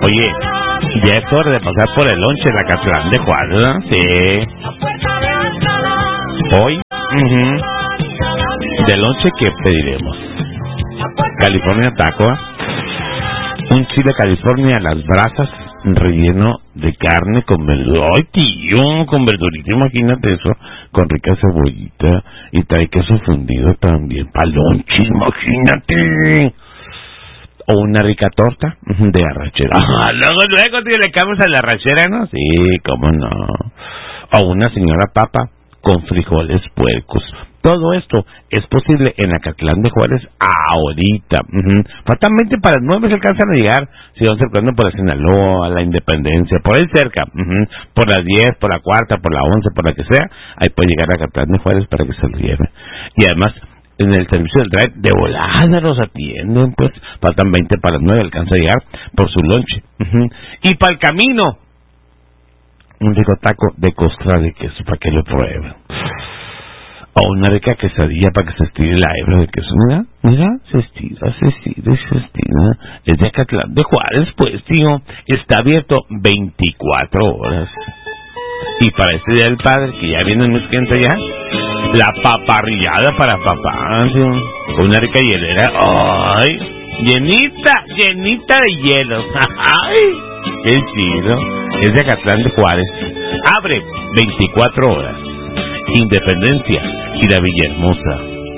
Oye, ya es hora de pasar por el lonche de Acatlán de Juárez, ¿verdad? Sí. Hoy, de lonche, ¿qué pediremos? California taco, un chile California a las brasas relleno de carne con verdura. ¡Ay, tío! Con verdurita, imagínate eso, con rica cebollita y trae queso fundido también. Palonche, imagínate. O una rica torta de arrachera. Luego, tío, le cambias a la arrachera, ¿no? Sí, cómo no. O una señora papa con frijoles puercos. Todo esto es posible en Acatlán de Juárez ahorita. Fatalmente para las 9 se alcanzan a llegar, si van circulando por la Sinaloa, la Independencia, por ahí cerca, por las 10, por la cuarta, por la 11, por la que sea, ahí puede llegar a Acatlán de Juárez para que se lo lleve. Y además, en el servicio del drive, de volada los atienden, pues, faltan 20 para las 9, alcanza a llegar por su lonche. Y para el camino, un rico taco de costra de queso para que lo prueben. O una rica quesadilla para que se estire la hebra de queso. Mira, se estira. Es de Acatlán de Juárez, pues, tío. Está abierto 24 horas. Y para este Día del Padre, que ya viene muy gente ya, la paparrillada para papá, ¿sí? Con una rica hielera. ¡Ay! Llenita de hielos. ¡Ay! ¡Qué chido! Es de Acatlán de Juárez. Abre 24 horas. Independencia y la Villahermosa.